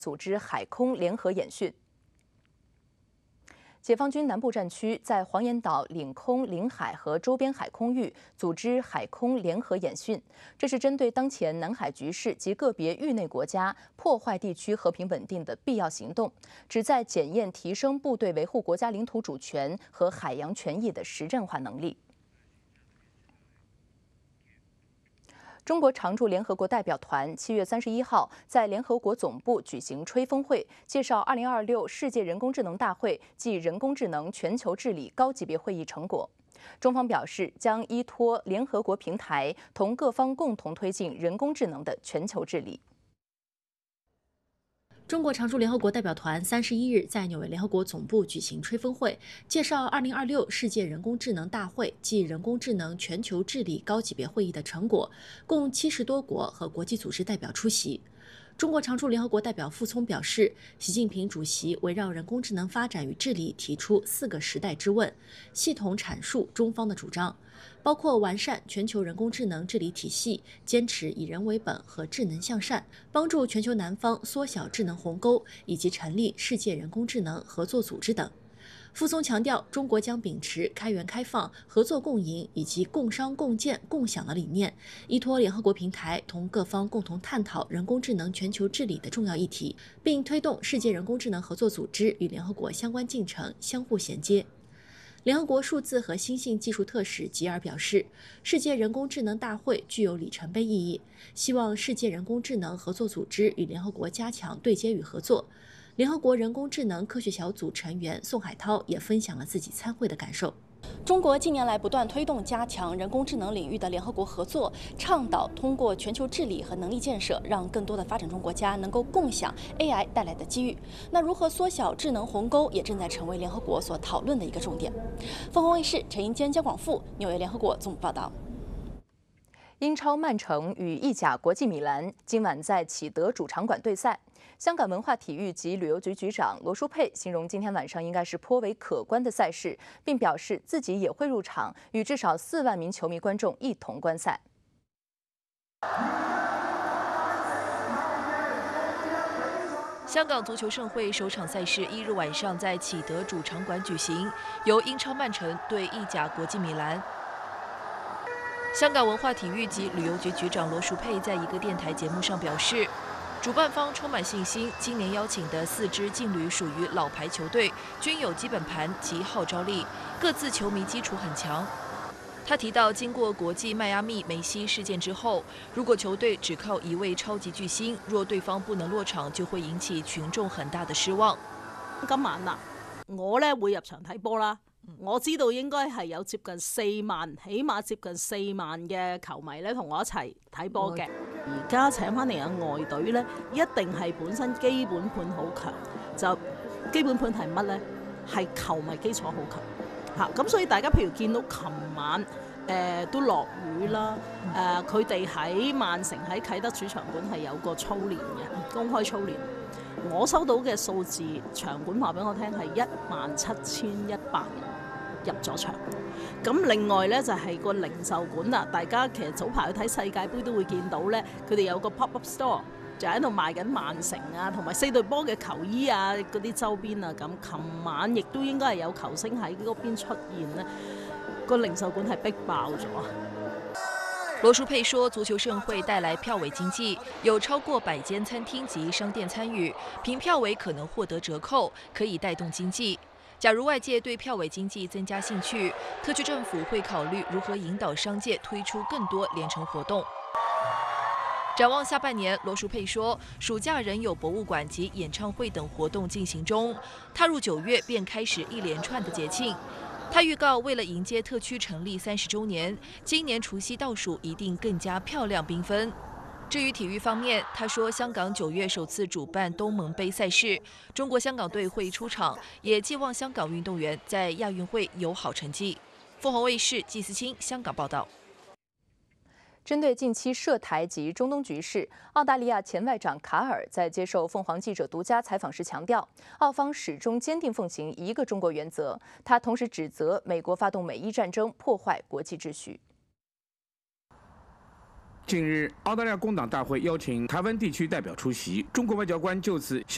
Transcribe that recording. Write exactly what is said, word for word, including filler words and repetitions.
组织海空联合演训。解放军南部战区在黄岩岛领空、领海和周边海空域组织海空联合演训，这是针对当前南海局势及个别域内国家破坏地区和平稳定的必要行动，旨在检验提升部队维护国家领土主权和海洋权益的实战化能力。 中国常驻联合国代表团七月三十一号在联合国总部举行吹风会，介绍二零二六世界人工智能大会暨人工智能全球治理高级别会议成果。中方表示，将依托联合国平台，同各方共同推进人工智能的全球治理。 中国常驻联合国代表团三十一日在纽约联合国总部举行吹风会，介绍二零二六世界人工智能大会暨人工智能全球治理高级别会议的成果，共七十多国和国际组织代表出席。中国常驻联合国代表傅聪表示，习近平主席围绕人工智能发展与治理提出四个时代之问，系统阐述中方的主张。 包括完善全球人工智能治理体系，坚持以人为本和智能向善，帮助全球南方缩小智能鸿沟，以及成立世界人工智能合作组织等。傅聪强调，中国将秉持开源开放、合作共赢以及共商共建共享的理念，依托联合国平台，同各方共同探讨人工智能全球治理的重要议题，并推动世界人工智能合作组织与联合国相关进程相互衔接。 联合国数字和新兴技术特使吉尔表示，世界人工智能大会具有里程碑意义，希望世界人工智能合作组织与联合国加强对接与合作。联合国人工智能科学小组成员宋海涛也分享了自己参会的感受。 中国近年来不断推动加强人工智能领域的联合国合作，倡导通过全球治理和能力建设，让更多的发展中国家能够共享 A I 带来的机遇。那如何缩小智能鸿沟，也正在成为联合国所讨论的一个重点。凤凰卫视陈英坚、姜广富，纽约联合国总部报道。 英超曼城与意甲国际米兰今晚在启德主场馆对赛。香港文化体育及旅游局局长罗淑佩形容今天晚上应该是颇为可观的赛事，并表示自己也会入场，与至少四万名球迷观众一同观赛。 香港足球盛会首场赛事一日晚上在启德主场馆举行，由英超曼城对意甲国际米兰。 香港文化体育及旅游局局长罗淑佩在一个电台节目上表示，主办方充满信心，今年邀请的四支劲旅属于老牌球队，均有基本盘及号召力，各自球迷基础很强。他提到，经过国际迈阿密梅西事件之后，如果球队只靠一位超級巨星，若對方不能落場，就會引起群眾很大的失望。 今晚啊，我咧會入場睇波啦。 我知道應該係有接近四萬，起碼接近四萬嘅球迷咧，同我一齊睇波嘅。而家請翻嚟嘅外隊咧，一定係本身基本盤好強。就基本盤係乜咧？係球迷基礎好強嚇。咁、啊、所以大家譬如見到琴晚誒、呃、都落雨啦，誒佢哋喺曼城喺啟德主場館係有個操練嘅，公開操練。 我收到嘅數字，場館話俾我聽係一萬七千一百人入咗場。咁另外呢，就係、是、個零售館啦，大家其實早排去睇世界盃都會見到呢，佢哋有個 pop-up store 就喺度賣緊曼城啊，同埋四隊波嘅球衣啊，嗰啲周邊啊咁。琴晚亦都應該係有球星喺嗰邊出現呢，個零售館係逼爆咗。 羅淑佩說，足球盛會帶來票尾經濟，有超過百間餐廳及商店參與，憑票尾可能獲得折扣，可以帶動經濟。假如外界對票尾經濟增加興趣，特區政府會考慮如何引導商界推出更多聯程活動。展望下半年，羅淑佩說，暑假仍有博物館及演唱會等活動進行中，踏入九月便開始一連串的節慶。 他預告，為了迎接特區成立三十週年，今年除夕倒數一定更加漂亮繽紛。至於體育方面，他說香港九月首次主辦東盟杯賽事，中國香港隊會出場，也寄望香港運動員在亞運會有好成績。鳳凰衛視季思清香港報道。 針對近期涉台及中東局勢，澳大利亞前外長卡爾在接受鳳凰記者獨家採訪時強調，澳方始終堅定奉行一個中國原則。他同時指責美國發動美伊戰爭，破壞國際秩序。 近日，澳大利亞工黨大會邀請台灣地區代表出席，中國外交官就此向